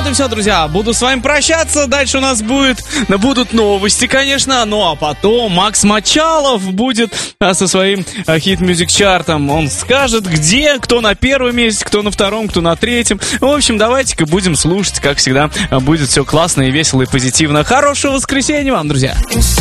вот и все, друзья. Буду с вами прощаться. Дальше у нас будут новости, конечно. Ну а потом Макс Мочалов будет со своим хит-мьюзик-чартом. Он скажет, где, кто на первом месте, кто на втором, кто на третьем. В общем, давайте-ка будем слушать. Как всегда, будет все классно и весело и позитивно. Хорошего воскресенья вам, друзья.